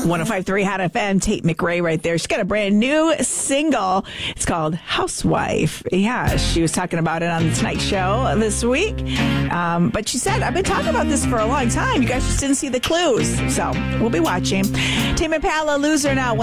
105.3 Hot FM, Tate McRae right there. She's got a brand new single. It's called Housewife. Yeah, she was talking about it on the Tonight Show this week. But she said, I've been talking about this for a long time. You guys just didn't see the clues. So we'll be watching. Tame Impala, Loser now.